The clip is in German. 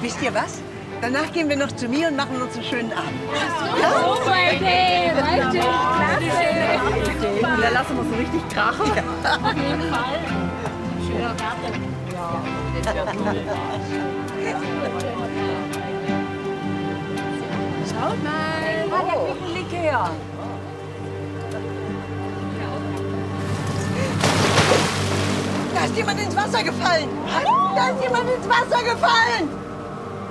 Wisst ihr was? Danach gehen wir noch zu mir und machen uns einen schönen Abend. Oh, okay, richtig, klasse. Da lassen wir uns so richtig krachen. Ja. Auf jeden Fall. Schöner Garten. Ja, das wird toll. Schaut mal, der Küchenlikör. Da ist jemand ins Wasser gefallen! Da ist jemand ins Wasser gefallen!